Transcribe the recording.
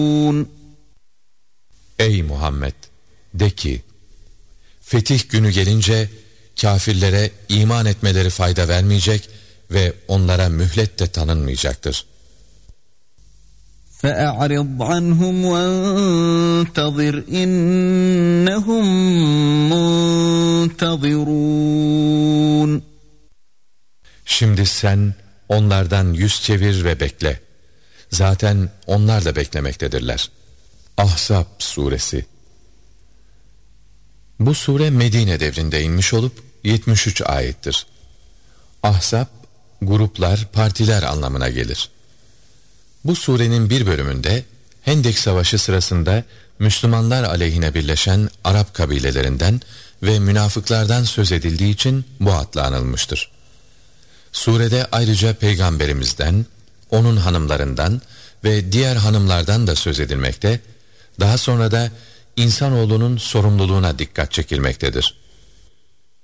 Ey Muhammed! De ki, fetih günü gelince kâfirlere iman etmeleri fayda vermeyecek ve onlara mühlet de tanınmayacaktır. فَأَعْرِضْ عَنْهُمْ وَانْتَظِرْ إِنَّهُمْ مُنْتَظِرُونَ Şimdi sen onlardan yüz çevir ve bekle. Zaten onlar da beklemektedirler. Ahzab suresi. Bu sure Medine devrinde inmiş olup 73 ayettir. Ahzab, gruplar, partiler anlamına gelir. Bu surenin bir bölümünde Hendek Savaşı sırasında Müslümanlar aleyhine birleşen Arap kabilelerinden ve münafıklardan söz edildiği için bu adla anılmıştır. Surede ayrıca Peygamberimizden, onun hanımlarından ve diğer hanımlardan da söz edilmekte, daha sonra da insanoğlunun sorumluluğuna dikkat çekilmektedir.